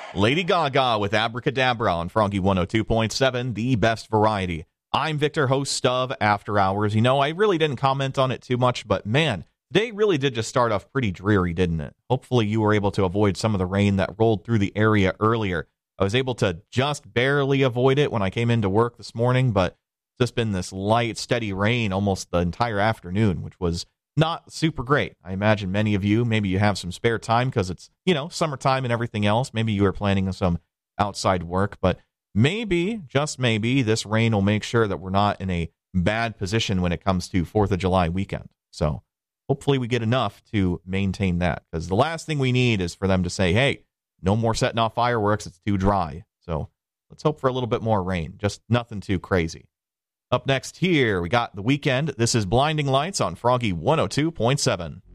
Lady Gaga with Abracadabra on Froggy 102.7, the best variety. I'm Victor, host of After Hours. You know, I really didn't comment on it too much, but man, today really did just start off pretty dreary, didn't it? Hopefully you were able to avoid some of the rain that rolled through the area earlier. I was able to just barely avoid it when I came into work this morning, but it's just been this light, steady rain almost the entire afternoon, which was not super great. I imagine many of you, maybe you have some spare time because it's, summertime and everything else. Maybe you are planning some outside work, but maybe, just maybe, this rain will make sure that we're not in a bad position when it comes to 4th of July weekend. So hopefully we get enough to maintain that, because the last thing we need is for them to say, hey, no more setting off fireworks, it's too dry. So let's hope for a little bit more rain, just nothing too crazy. Up next here, we got The Weeknd. This is Blinding Lights on Froggy 102.7.